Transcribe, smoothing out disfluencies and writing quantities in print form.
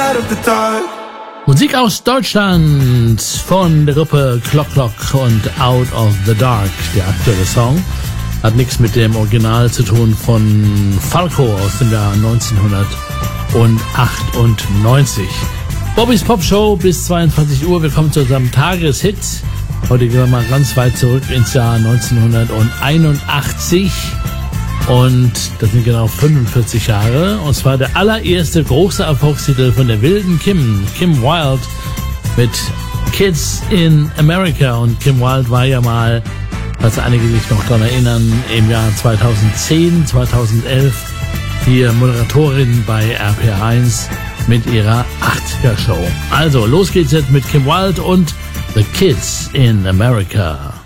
light up the dark. Musik aus Deutschland von der Gruppe Clock Clock und Out of the Dark. Der aktuelle Song hat nichts mit dem Original zu tun von Falco aus dem Jahr 1998. Bobbys Pop Show bis 22 Uhr. Wir kommen zu unserem Tageshit. Heute gehen wir mal ganz weit zurück ins Jahr 1981. Und das sind genau 45 Jahre. Und zwar der allererste große Erfolgstitel von der wilden Kim Wilde mit Kids in America. Und Kim Wilde war ja mal, falls einige sich noch daran erinnern, im Jahr 2010, 2011 hier Moderatorin bei RPR1 mit ihrer 80er Show. Also, los geht's jetzt mit Kim Wilde und The Kids in America.